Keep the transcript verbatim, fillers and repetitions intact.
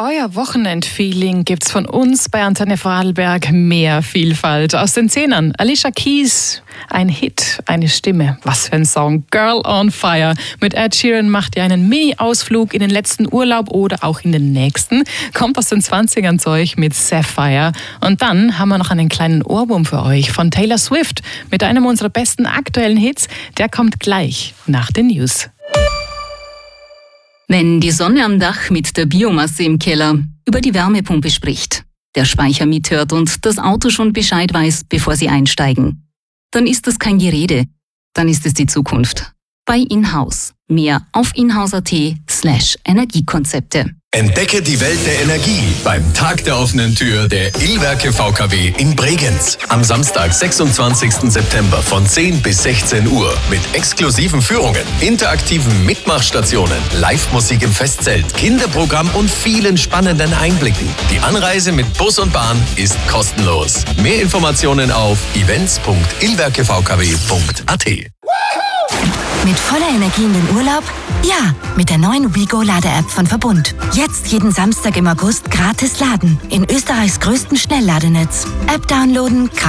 euer Wochenendfeeling gibt's von uns bei Antenne Vorarlberg mehr Vielfalt. Aus den Zehnern Alicia Keys, ein Hit, eine Stimme. Was für ein Song. Girl on Fire. Mit Ed Sheeran macht ihr einen Mini-Ausflug in den letzten Urlaub oder auch in den nächsten. Kommt aus den zwanzigern zu euch mit Sapphire. Und dann haben wir noch einen kleinen Ohrwurm für euch von Taylor Swift mit einem unserer besten aktuellen Hits. Der kommt gleich nach den News. Wenn die Sonne am Dach mit der Biomasse im Keller über die Wärmepumpe spricht, der Speicher mithört und das Auto schon Bescheid weiß, bevor Sie einsteigen, dann ist das kein Gerede, dann ist es die Zukunft. Bei Inhouse. Mehr auf inhouse.at slash Energiekonzepte. Entdecke die Welt der Energie beim Tag der offenen Tür der Il-Werke V K W in Bregenz. Am Samstag, sechsundzwanzigsten September von zehn bis sechzehn Uhr mit exklusiven Führungen, interaktiven Mitmachstationen, Live-Musik im Festzelt, Kinderprogramm und vielen spannenden Einblicken. Die Anreise mit Bus und Bahn ist kostenlos. Mehr Informationen auf events punkt ilwerke v k w punkt a t. Mit voller Energie in den Urlaub? Ja, mit der neuen WeGo-Lade-App von Verbund. Jetzt jeden Samstag im August gratis laden. In Österreichs größten Schnellladenetz. App downloaden,